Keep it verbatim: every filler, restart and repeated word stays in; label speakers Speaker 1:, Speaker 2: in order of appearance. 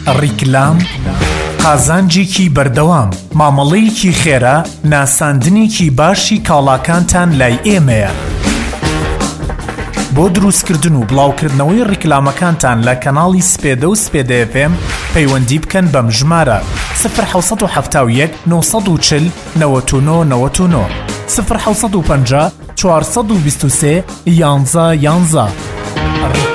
Speaker 1: ڕیکلام قازانجێکی بەردەوام مامەڵەیەکی خێرا ناساندنێکی باشی کاڵاکانتان لای ئێمەیە. بۆ دروستکردن و بڵاوکردنەوەی ڕیکلامەکانتان لە کەناڵی سپێدە و سپێدە ئێف ئێم پەیوەندی بکەن بەم ژمارە صفر حوت هەفتا و یەک نۆ و چل نەوەت و نۆ نەوەت و نۆ صفر حوت و پەنجا چوارسەد و بیست و سێ یانزە یانزە.